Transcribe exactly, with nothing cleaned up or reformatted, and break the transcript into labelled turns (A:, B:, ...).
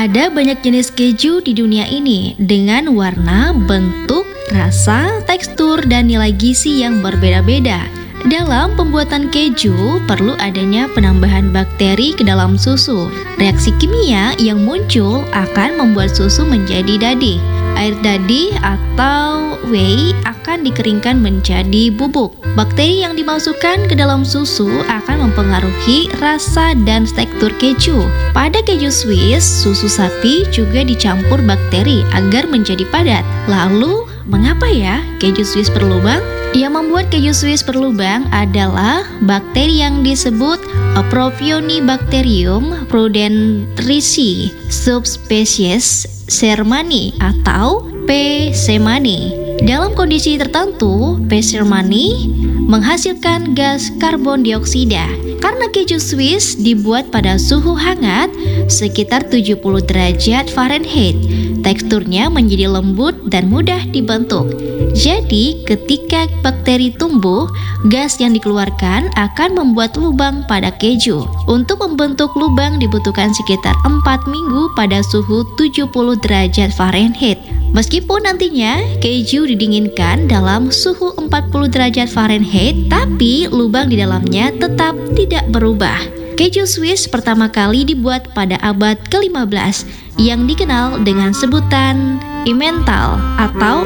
A: Ada banyak jenis keju di dunia ini dengan warna, bentuk, rasa, tekstur, dan nilai gizi yang berbeda-beda. Dalam pembuatan keju, perlu adanya penambahan bakteri ke dalam susu. Reaksi kimia yang muncul akan membuat susu menjadi dadih. Air dadih atau whey akan dikeringkan menjadi bubuk. Bakteri yang dimasukkan ke dalam susu akan mempengaruhi rasa dan tekstur keju. Pada keju Swiss, susu sapi juga dicampur bakteri agar menjadi padat. Lalu, mengapa ya keju Swiss berlubang? Yang membuat keju Swiss berlubang adalah bakteri yang disebut Propionibacterium prudentrici subspesies Shermani atau P. shermani. Dalam kondisi tertentu, P. shermani menghasilkan gas karbon dioksida. Karena keju Swiss dibuat pada suhu hangat sekitar tujuh puluh derajat Fahrenheit, teksturnya menjadi lembut dan mudah dibentuk. Jadi, ketika bakteri tumbuh, gas yang dikeluarkan akan membuat lubang pada keju. Untuk membentuk lubang dibutuhkan sekitar empat minggu pada suhu tujuh puluh derajat Fahrenheit. Meskipun nantinya keju didinginkan dalam suhu empat puluh derajat Fahrenheit, tapi lubang di dalamnya tetap tidak berubah. Keju Swiss pertama kali dibuat pada abad ke lima belas yang dikenal dengan sebutan Emmental atau